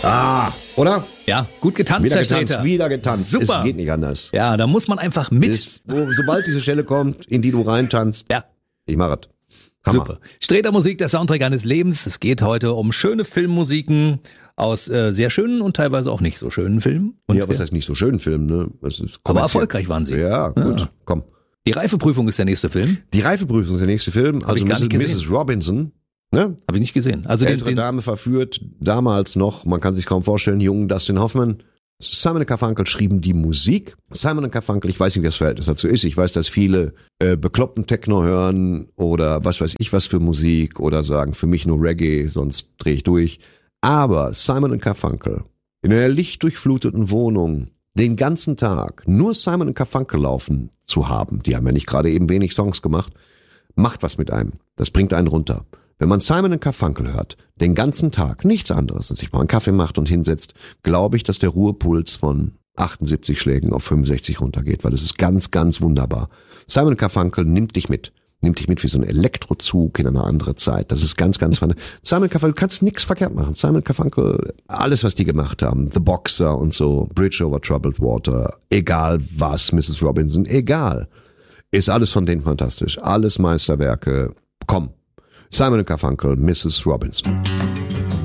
Oder? Ja, gut getanzt, Herr Sträter. Wieder getanzt. Super. Es geht nicht anders. Ja, da muss man einfach mit. Sobald diese Stelle kommt, in die du reintanzt, Ja. ich mach es. Hammer. Super. Sträter Musik, der Soundtrack eines Lebens. Es geht heute um schöne Filmmusiken aus sehr schönen und teilweise auch nicht so schönen Filmen. Und Ja, was heißt nicht so schön Film, ne? Das ist aber erfolgreich waren sie. Ja, gut, Ja. komm. Die Reifeprüfung ist der nächste Film. Die Reifeprüfung ist der nächste Film. Also ich gar nicht gesehen. Mrs. Robinson, ne? Habe ich nicht gesehen. Also Ältere Dame verführt, damals noch, man kann sich kaum vorstellen, jungen Dustin Hoffman. Simon & Garfunkel schrieben die Musik. Simon & Garfunkel, ich weiß nicht, wie das Verhältnis dazu ist. Ich weiß, dass viele bekloppten Techno hören oder was weiß ich was für Musik oder sagen, für mich nur Reggae, sonst drehe ich durch. Aber Simon & Garfunkel in einer lichtdurchfluteten Wohnung den ganzen Tag nur Simon & Garfunkel laufen zu haben, die haben ja nicht gerade eben wenig Songs gemacht, macht was mit einem. Das bringt einen runter. Wenn man Simon & Garfunkel hört, den ganzen Tag, nichts anderes, und sich mal einen Kaffee macht und hinsetzt, glaube ich, dass der Ruhepuls von 78 Schlägen auf 65 runtergeht, weil das ist ganz, ganz wunderbar. Simon & Garfunkel nimmt dich mit wie so ein Elektrozug in eine andere Zeit. Das ist ganz, ganz spannend. Simon & Garfunkel, du kannst nichts verkehrt machen. Simon & Garfunkel, alles, was die gemacht haben, The Boxer und so, Bridge over Troubled Water, egal was, Mrs. Robinson, egal. Ist alles von denen fantastisch. Alles Meisterwerke. Komm. Simon & Garfunkel, Mrs. Robinson.